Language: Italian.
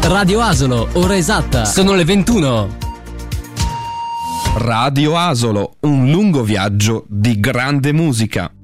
Radio Asolo, ora esatta. Sono le 21. Radio Asolo, un lungo viaggio di grande musica.